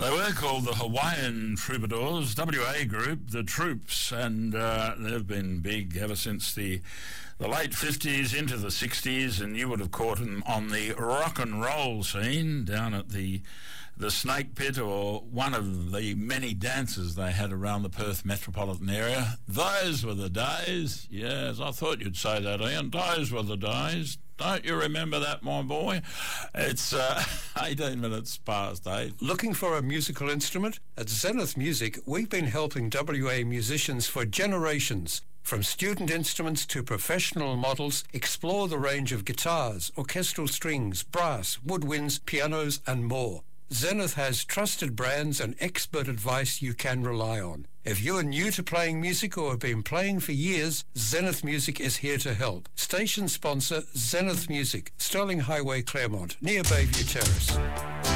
They were called the Hawaiian Troubadours, WA group, the Troops, and they've been big ever since the late 50s into the 60s, and you would have caught them on the rock and roll scene down at the Snake Pit, or one of the many dances they had around the Perth metropolitan area. Those were the days. Yes, I thought you'd say that, Ian. Those were the days. Don't you remember that, my boy? It's 18 minutes past 8. Looking for a musical instrument? At Zenith Music, we've been helping WA musicians for generations. From student instruments to professional models, explore the range of guitars, orchestral strings, brass, woodwinds, pianos and more. Zenith has trusted brands and expert advice you can rely on. If you are new to playing music or have been playing for years, Zenith Music is here to help. Station sponsor Zenith Music, Sterling Highway, Claremont, near Bayview Terrace.